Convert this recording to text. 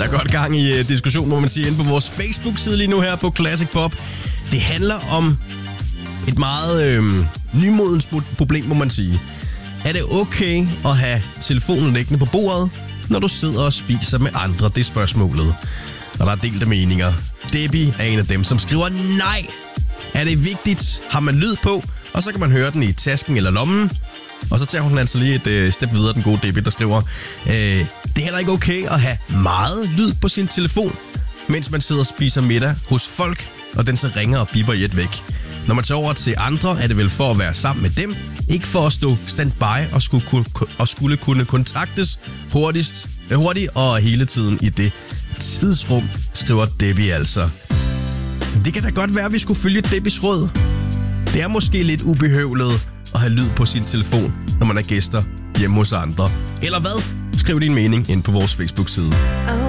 der godt gang i diskussion, må man sige, inde på vores Facebook-side lige nu her på Classic Pop. Det handler om et meget nymodens problem, må man sige. Er det okay at have telefonen liggende på bordet, når du sidder og spiser med andre? Det er spørgsmålet. Og der er delte meninger. Debbie er en af dem, som skriver nej. Er det vigtigt? Har man lyd på? Og så kan man høre den i tasken eller lommen. Og så tager hun altså lige et step videre, den gode Debbie, der skriver, det er heller ikke okay at have meget lyd på sin telefon, mens man sidder og spiser middag hos folk, og den så ringer og bipper i et væk. Når man tager over til andre, er det vel for at være sammen med dem, ikke for at stå standby og skulle kunne kontaktes hurtigt og hele tiden i det tidsrum, skriver Debbie altså. Det kan da godt være, at vi skulle følge Debbies råd. Det er måske lidt ubehøvlet at have lyd på sin telefon, når man er gæster hjemme hos andre. Eller hvad? Skriv din mening ind på vores Facebook-side.